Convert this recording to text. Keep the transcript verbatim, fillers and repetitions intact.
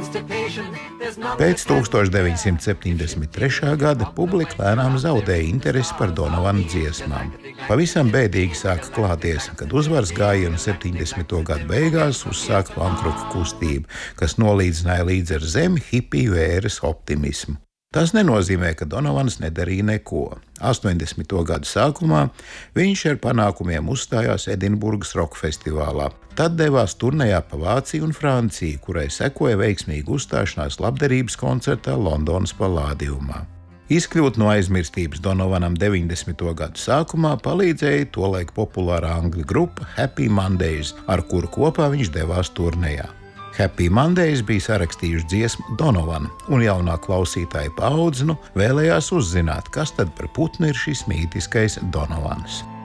Pēc tūkstoš deviņsimt septiņdesmit trešā gada publika lēnām zaudēja interesi par Donovana dziesmām. Pavisam bēdīgi sāka klāties, kad uzvaras gājienu septiņdesmito gadu beigās uzsāka pankroka kustība, kas nolīdzināja līdz ar zemi hipiju ēras optimismu. Tas nenozīmē, ka Donovans nedarīja neko. astoņdesmito gadu sākumā viņš ar panākumiem uzstājās Edinburgas roka festivālā. Tad devās turnejā pa Vāciju un Franciju, kurai sekoja veiksmīga uzstāšanās labdarības koncertā Londonas Palladiumā. Izkļūt no aizmirstības Donovanam deviņdesmito gadu sākumā palīdzēja tolaik populārā angļu grupa Happy Mondays, ar kuru kopā viņš devās turnejā. Happy Mondays bija sarakstījuši dziesmu Donovan, un jaunā klausītāja paudze nu vēlējās uzzināt, kas tad par putnu ir šis mītiskais Donovans.